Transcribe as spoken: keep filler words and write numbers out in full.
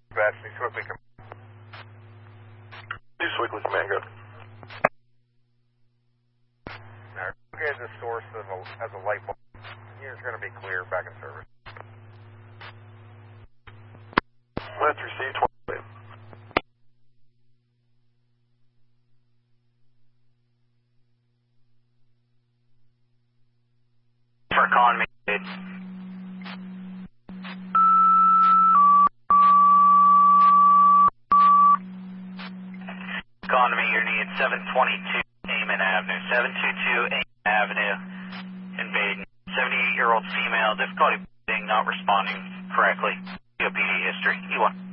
Best, East Swiftly Command. East Swiftly Command, good. Now, look at the source of a, as a light bulb. Unit's going to be clear, back in service. Left received, twenty. For calling me. Economy, you're needed seven twenty-two Amon Avenue. seven twenty-two Amon Avenue in Baden. seventy-eight-year-old female, difficulty breathing, not responding correctly. C O P D history. E one.